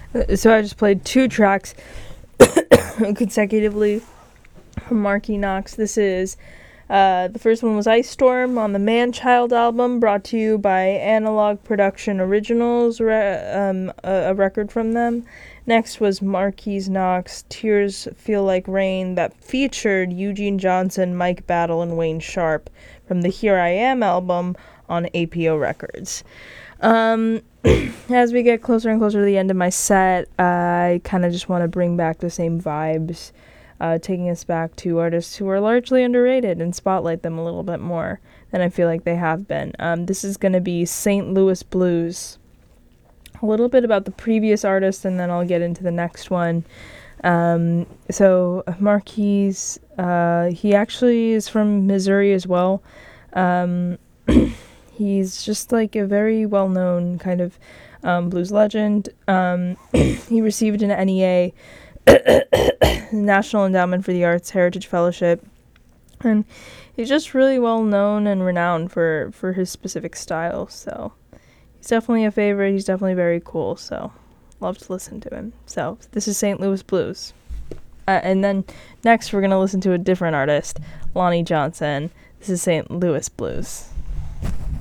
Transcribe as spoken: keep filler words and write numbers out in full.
Uh, So I just played two tracks consecutively from Marky Knox. This is uh, the first one was Ice Storm on the Man-Child album, brought to you by Analog Production Originals, re- um, a, a record from them. Next was Marky Knox, Tears Feel Like Rain, that featured Eugene Johnson, Mike Battle, and Wayne Sharp from the Here I Am album on A P O Records. Um, as we get closer and closer to the end of my set, I kind of just want to bring back the same vibes, uh, taking us back to artists who are largely underrated and spotlight them a little bit more than I feel like they have been. Um, this is going to be Saint Louis Blues. A little bit about the previous artist, and then I'll get into the next one. Um, so Marquise, uh, he actually is from Missouri as well. Um, he's just like a very well-known kind of um, blues legend. Um, he received an N E A, National Endowment for the Arts Heritage Fellowship, and he's just really well-known and renowned for, for his specific style, so he's definitely a favorite. He's definitely very cool, so love to listen to him. So this is Saint Louis Blues. Uh, and then next we're going to listen to a different artist, Lonnie Johnson. This is Saint Louis Blues.